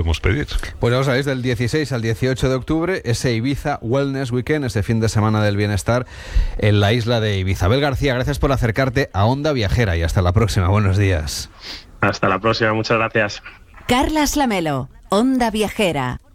podemos pedir. Pues ya lo sabéis, del 16 al 18 de octubre, ese Ibiza Wellness Weekend, ese fin de semana del bienestar en la isla de Ibiza. Abel García, gracias por acercarte a Onda Viajera y hasta la próxima. Buenos días. Hasta la próxima, muchas gracias. Carlas Lamelo, Onda Viajera.